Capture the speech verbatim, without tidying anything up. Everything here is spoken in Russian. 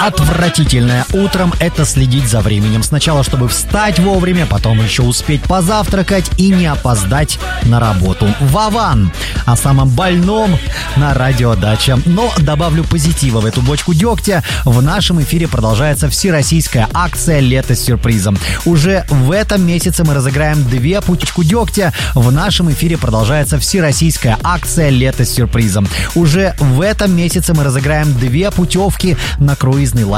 отвратительное утром — это следить за временем. Сначала, чтобы встать вовремя, потом еще успеть позавтракать и не опоздать на работу. Вован о самом больном на Радио Дача. Но добавлю позитива в эту бочку дегтя. В нашем эфире продолжается всероссийская акция «Лето с сюрпризом». Уже в этом месяце мы разыграем две пучку дегтя. В нашем эфире продолжается всероссийская акция «Лето с сюрпризом». Уже в этом месяце мы разыграем две путевки на круизный лайнер